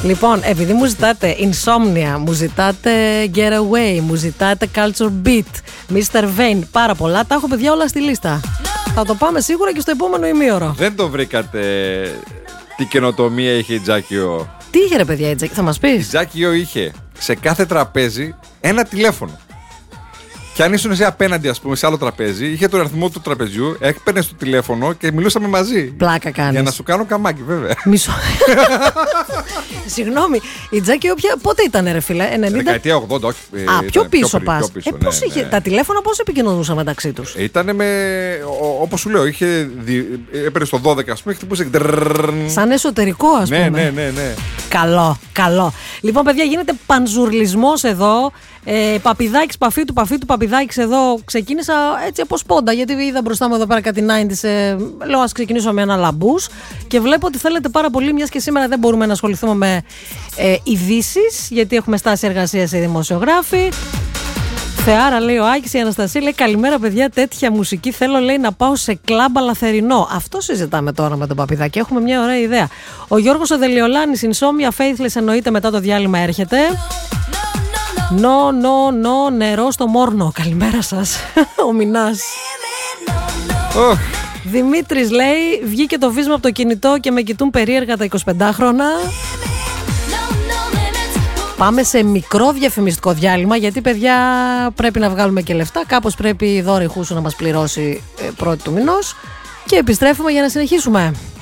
Λοιπόν, επειδή μου ζητάτε Insomnia, μου ζητάτε Get Away, μου ζητάτε Culture Beat, Mr. Vane, πάρα πολλά, τα έχω παιδιά όλα στη λίστα. Θα το πάμε σίγουρα και στο επόμενο ημίωρο. Δεν το βρήκατε τι καινοτομία είχε η Τζάκιο? Τι είχε ρε παιδιά η Τζάκιο, θα μας πεις? Η Τζάκιο είχε σε κάθε τραπέζι ένα τηλέφωνο. Και αν ήσουν εσύ απέναντι, ας πούμε, σε άλλο τραπέζι, είχε τον αριθμό του τραπεζιού, έπαιρνες το τηλέφωνο και μιλούσαμε μαζί. Πλάκα κάνεις. Για να σου κάνω καμάκι, βέβαια. Μισό. Συγγνώμη, η Τζάκιο πότε ήταν, ρε φίλε, 90? Δεκαετία 80, όχι. Πιο πίσω πας. Πώς ναι, είχε, ναι. Τα τηλέφωνα πώς επικοινωνούσαν μεταξύ τους? Ήτανε όπως σου λέω, έπαιρνες το 12, ας πούμε, χτυπούσε. Σαν εσωτερικό, ας πούμε. Ναι. Καλό. Λοιπόν, παιδιά, γίνεται πανζουρλισμός εδώ. Παπηδάκης, Παπηδάκης εδώ. Ξεκίνησα έτσι από σπόντα, γιατί είδα μπροστά μου εδώ πέρα κάτι 90's. Λέω, ας ξεκινήσω με ένα λαμπούς. Και βλέπω ότι θέλετε πάρα πολύ, μιας και σήμερα δεν μπορούμε να ασχοληθούμε με ειδήσεις, γιατί έχουμε στάση εργασίας σε δημοσιογράφοι. Θεάρα, λέει ο Άκης, η Αναστασία λέει: καλημέρα, παιδιά. Τέτοια μουσική θέλω, λέει, να πάω σε κλαμπ αλαθερινό. Αυτό συζητάμε τώρα με τον Παπηδάκη. Έχουμε μια ωραία ιδέα. Ο Γιώργος ο Δελιολάνης, Insomnia Faithless, εννοείται μετά το διάλειμμα έρχεται. Νερό στο Μόρνο. Καλημέρα σας. Ο Μινάς. Δημήτρης λέει: βγήκε το βίσμα από το κινητό και με κοιτούν περίεργα τα 25χρονα. Πάμε σε μικρό διαφημιστικό διάλειμμα, γιατί παιδιά πρέπει να βγάλουμε και λεφτά. Κάπως πρέπει η Δόρη Χούσου να μας πληρώσει πρώτη του μηνός. Και επιστρέφουμε για να συνεχίσουμε.